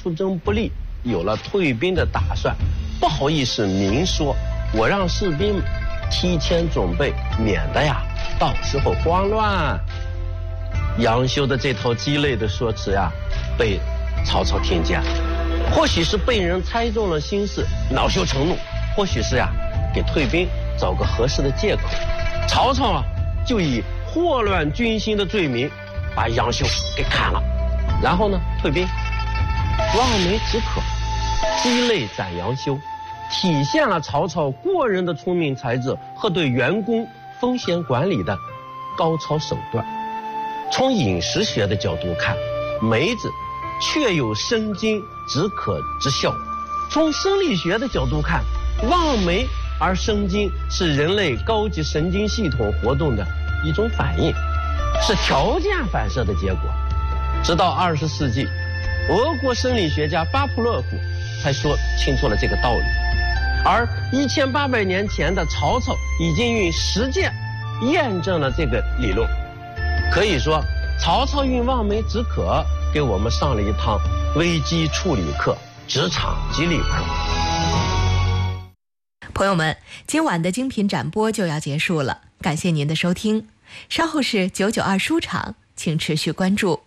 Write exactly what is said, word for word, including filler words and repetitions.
出征不利，有了退兵的打算，不好意思明说，我让士兵提前准备，免得呀到时候慌乱。杨修的这套鸡肋的说辞呀，被曹操听见了，或许是被人猜中了心思，恼羞成怒，或许是呀给退兵找个合适的借口。曹操啊就以祸乱军心的罪名把杨修给砍了，然后呢退兵。望梅止渴，鸡肋斩杨修，体现了曹操过人的聪明才智和对员工风险管理的高超手段。从饮食学的角度看，梅子确有生津止渴之效；从生理学的角度看，望梅而生津是人类高级神经系统活动的一种反应，是条件反射的结果。直到二十世纪，俄国生理学家巴甫洛夫才说清楚了这个道理，而一千八百年前的曹操已经用实践验证了这个理论。可以说，曹操用望梅止渴给我们上了一堂危机处理课，职场激励课。 朋友们，今晚的精品展播就要结束了，感谢您的收听。稍后是九九二书场，请持续关注。